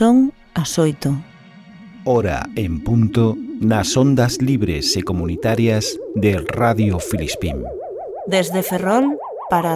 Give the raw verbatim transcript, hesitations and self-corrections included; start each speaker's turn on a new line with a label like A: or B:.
A: Son as oito.
B: Hora en punto nas ondas libres e comunitarias de Radio Filispín.
A: Desde Ferrol,